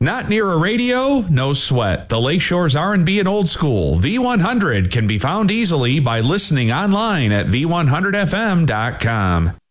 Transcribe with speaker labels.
Speaker 1: Not near a radio? No sweat. The Lakeshore's R&B and old school, V100, can be found easily by listening online at v100fm.com.